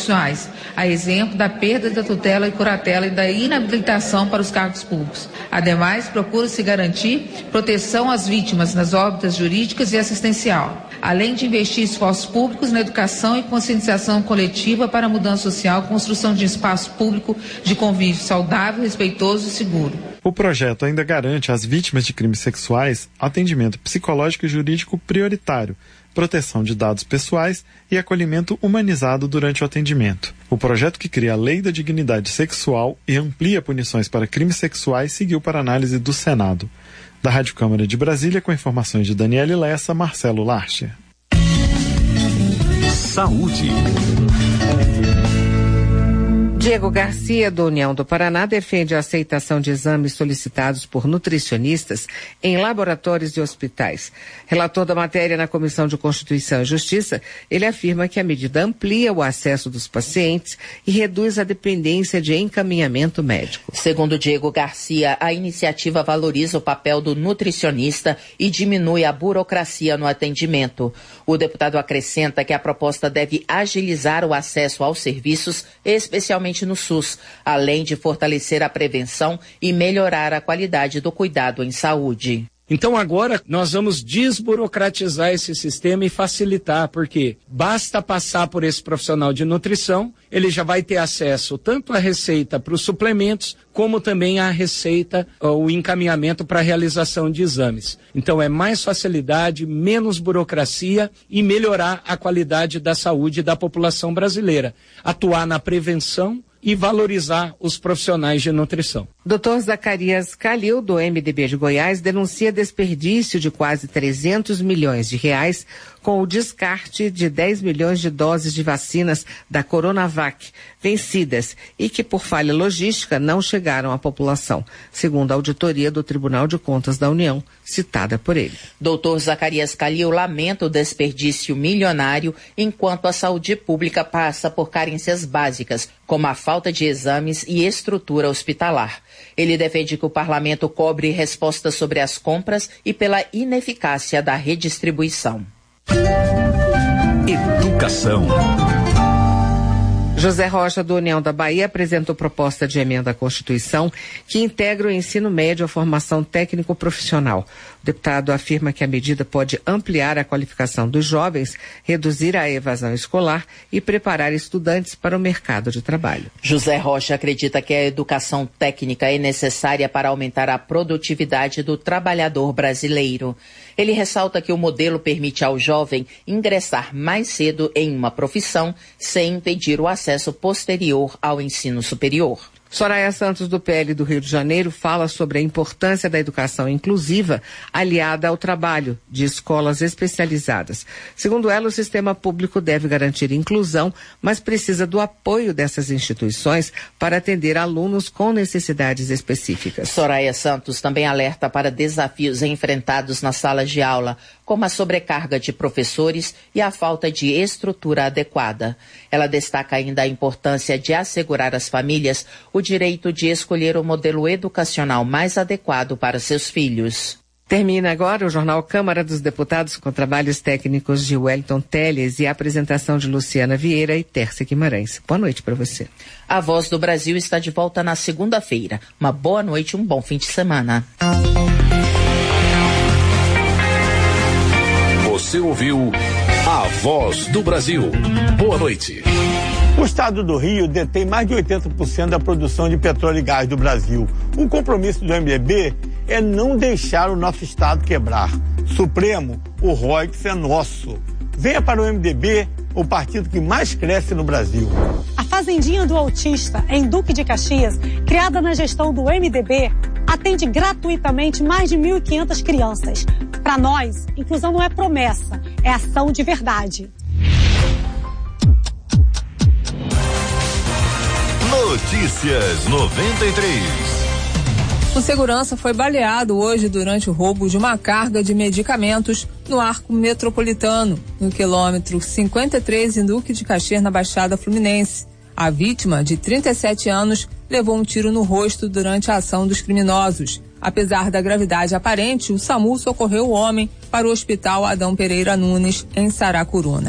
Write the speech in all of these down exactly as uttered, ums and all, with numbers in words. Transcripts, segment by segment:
constitucionais, a exemplo da perda da tutela e curatela e da inabilitação para os cargos públicos. Ademais, procura-se garantir proteção às vítimas nas órbitas jurídicas e assistencial, além de investir esforços públicos na educação e conscientização coletiva para a mudança social, construção de espaço público de convívio saudável, respeitoso e seguro. O projeto ainda garante às vítimas de crimes sexuais atendimento psicológico e jurídico prioritário, proteção de dados pessoais e acolhimento humanizado durante o atendimento. O projeto que cria a Lei da Dignidade Sexual e amplia punições para crimes sexuais seguiu para análise do Senado. Da Rádio Câmara de Brasília, com informações de Daniele Lessa, Marcelo Larcher. Saúde. Diego Garcia, do União do Paraná, defende a aceitação de exames solicitados por nutricionistas em laboratórios e hospitais. Relator da matéria na Comissão de Constituição e Justiça, ele afirma que a medida amplia o acesso dos pacientes e reduz a dependência de encaminhamento médico. Segundo Diego Garcia, a iniciativa valoriza o papel do nutricionista e diminui a burocracia no atendimento. O deputado acrescenta que a proposta deve agilizar o acesso aos serviços, especialmente no SUS, além de fortalecer a prevenção e melhorar a qualidade do cuidado em saúde. Então agora nós vamos desburocratizar esse sistema e facilitar, porque basta passar por esse profissional de nutrição, ele já vai ter acesso tanto à receita para os suplementos, como também à receita, o encaminhamento para a realização de exames. Então é mais facilidade, menos burocracia e melhorar a qualidade da saúde da população brasileira. Atuar na prevenção e valorizar os profissionais de nutrição. doutor Zacarias Calil, do M D B de Goiás, denuncia desperdício de quase trezentos milhões de reais com o descarte de dez milhões de doses de vacinas da Coronavac vencidas e que, por falha logística, não chegaram à população, segundo a auditoria do Tribunal de Contas da União, citada por ele. doutor Zacarias Calil lamenta o desperdício milionário enquanto a saúde pública passa por carências básicas, como a falta de exames e estrutura hospitalar. Ele defende que o parlamento cobre respostas sobre as compras e pela ineficácia da redistribuição. Educação. José Rocha, do União da Bahia, apresentou proposta de emenda à Constituição que integra o ensino médio à formação técnico-profissional. O deputado afirma que a medida pode ampliar a qualificação dos jovens, reduzir a evasão escolar e preparar estudantes para o mercado de trabalho. José Rocha acredita que a educação técnica é necessária para aumentar a produtividade do trabalhador brasileiro. Ele ressalta que o modelo permite ao jovem ingressar mais cedo em uma profissão sem impedir o acesso posterior ao ensino superior. Soraya Santos, do P L do Rio de Janeiro, fala sobre a importância da educação inclusiva aliada ao trabalho de escolas especializadas. Segundo ela, o sistema público deve garantir inclusão, mas precisa do apoio dessas instituições para atender alunos com necessidades específicas. Soraya Santos também alerta para desafios enfrentados nas salas de aula, como a sobrecarga de professores e a falta de estrutura adequada. Ela destaca ainda a importância de assegurar às famílias o direito de escolher o modelo educacional mais adequado para seus filhos. Termina agora o Jornal Câmara dos Deputados com trabalhos técnicos de Wellington Teles e a apresentação de Luciana Vieira e Tércia Guimarães. Boa noite para você. A Voz do Brasil está de volta na segunda-feira. Uma boa noite e um bom fim de semana. Você ouviu A Voz do Brasil. Boa noite. O estado do Rio detém mais de oitenta por cento da produção de petróleo e gás do Brasil. O compromisso do M D B é não deixar o nosso estado quebrar. Supremo, o Roix é nosso. Venha para o M D B, o partido que mais cresce no Brasil. A Fazendinha do Autista, em Duque de Caxias, criada na gestão do M D B, atende gratuitamente mais de mil e quinhentas crianças. Para nós, inclusão não é promessa, é ação de verdade. Notícias noventa e três. O segurança foi baleado hoje durante o roubo de uma carga de medicamentos no Arco Metropolitano, no quilômetro cinquenta e três em Duque de Caxias, na Baixada Fluminense. A vítima, de trinta e sete anos, levou um tiro no rosto durante a ação dos criminosos. Apesar da gravidade aparente, o SAMU socorreu o homem para o Hospital Adão Pereira Nunes, em Saracuruna.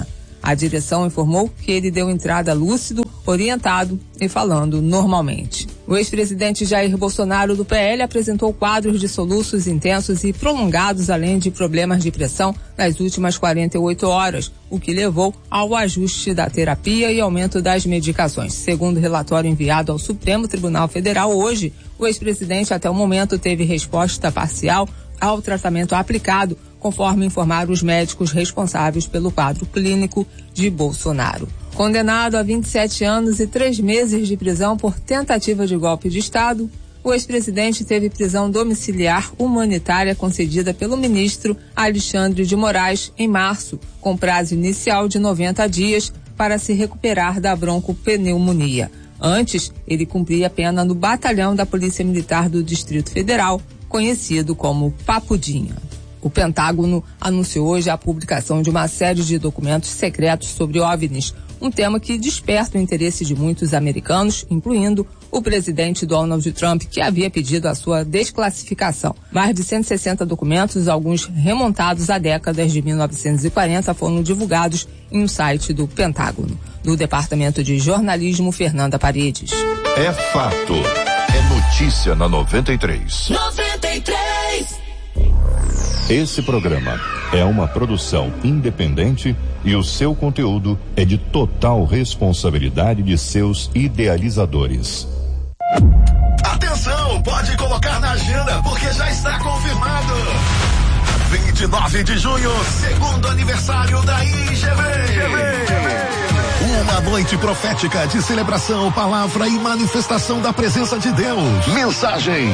A direção informou que ele deu entrada lúcido, orientado e falando normalmente. O ex-presidente Jair Bolsonaro do P L apresentou quadros de soluços intensos e prolongados, além de problemas de pressão nas últimas quarenta e oito horas, o que levou ao ajuste da terapia e aumento das medicações. Segundo o relatório enviado ao Supremo Tribunal Federal hoje, o ex-presidente até o momento teve resposta parcial ao tratamento aplicado, conforme informaram os médicos responsáveis pelo quadro clínico de Bolsonaro. Condenado a vinte e sete anos e três meses de prisão por tentativa de golpe de Estado, o ex-presidente teve prisão domiciliar humanitária concedida pelo ministro Alexandre de Moraes em março, com prazo inicial de noventa dias para se recuperar da broncopneumonia. Antes, ele cumpria pena no batalhão da Polícia Militar do Distrito Federal, conhecido como Papudinha. O Pentágono anunciou hoje a publicação de uma série de documentos secretos sobre OVNIs, um tema que desperta o interesse de muitos americanos, incluindo o presidente Donald Trump, que havia pedido a sua desclassificação. Mais de cento e sessenta documentos, alguns remontados a décadas de mil novecentos e quarenta, foram divulgados em um site do Pentágono. Do Departamento de Jornalismo, Fernanda Paredes. É fato. É notícia na noventa e três. noventa e três. Esse programa é uma produção independente e o seu conteúdo é de total responsabilidade de seus idealizadores. Atenção, pode colocar na agenda porque já está confirmado. vinte e nove de junho, segundo aniversário da I G V. Uma noite profética de celebração, palavra e manifestação da presença de Deus. Mensagem